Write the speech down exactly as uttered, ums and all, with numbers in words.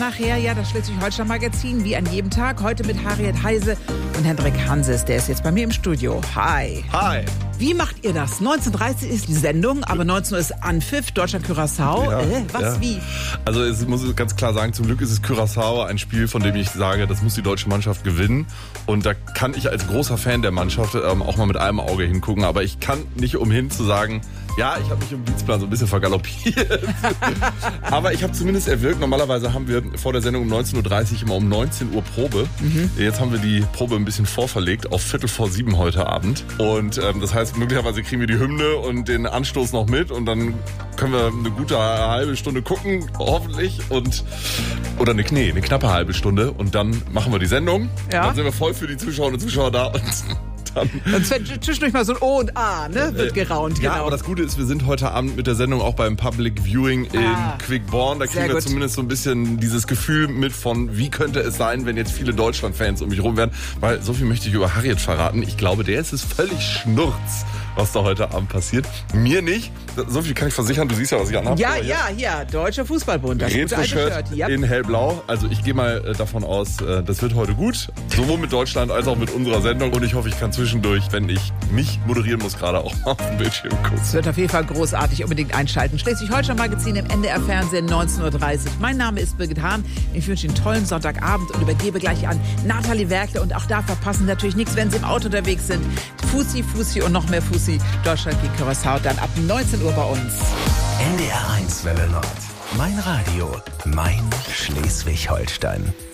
Nachher ja das Schleswig-Holstein-Magazin, wie an jedem Tag. Heute mit Harriet Heise und Hendrik Hanses. Der ist jetzt bei mir im Studio. Hi. Hi. Wie macht ihr das? neunzehn Uhr dreißig ist die Sendung, aber neunzehn Uhr ist Anpfiff, Deutschland-Curaçao. Ja, äh, was, ja. wie? Also es muss ich ganz klar sagen, zum Glück ist es Curaçao ein Spiel, von dem ich sage, das muss die deutsche Mannschaft gewinnen. Und da kann ich als großer Fan der Mannschaft ähm, auch mal mit einem Auge hingucken. Aber ich kann nicht umhin zu sagen, ja, ich habe mich im Dienstplan so ein bisschen vergaloppiert. Aber ich habe zumindest erwirkt. Normalerweise haben wir vor der Sendung um neunzehn Uhr dreißig immer um neunzehn Uhr Probe. Mhm. Jetzt haben wir die Probe ein bisschen vorverlegt auf Viertel vor sieben heute Abend. Und ähm, das heißt, möglicherweise kriegen wir die Hymne und den Anstoß noch mit. Und dann können wir eine gute halbe Stunde gucken, hoffentlich. Und oder eine, nee, eine knappe halbe Stunde. Und dann machen wir die Sendung. Ja. Dann sind wir voll für die Zuschauerinnen und Zuschauer da. Und dann Und zwischendurch mal so ein O und A, ne? Wird geraunt, ja, genau. aber das Gute ist, wir sind heute Abend mit der Sendung auch beim Public Viewing in ah, Quickborn. Da kriegen wir gut. zumindest so ein bisschen dieses Gefühl mit von, wie könnte es sein, wenn jetzt viele Deutschland-Fans um mich rum wären. Weil so viel möchte ich über Harriet verraten. Ich glaube, der ist es völlig schnurz, was da heute Abend passiert. Mir nicht. So viel kann ich versichern. Du siehst ja, was ich anhabe. Ja, ja, ja. Deutscher Fußballbund. Das gute alte Shirt Shirt. Yep. In hellblau. Also ich gehe mal äh, davon aus, äh, das wird heute gut. Sowohl mit Deutschland als auch mit unserer Sendung. Und ich hoffe, ich kann zwischendurch, wenn ich mich moderieren muss, gerade auch auf dem Bildschirm gucken. Es wird auf jeden Fall großartig. Unbedingt einschalten. Schleswig-Holstein-Magazin im N D R-Fernsehen, neunzehn Uhr dreißig. Mein Name ist Birgit Hahn. Ich wünsche Ihnen einen tollen Sonntagabend und übergebe gleich an Nathalie Werkle. Und auch da verpassen natürlich nichts, wenn Sie im Auto unterwegs sind. Fussi, Fussi und noch mehr Fussi. Deutschland gegen Curaçao. Dann ab neunzehn Uhr bei uns. N D R eins Welle Nord. Mein Radio. Mein Schleswig-Holstein.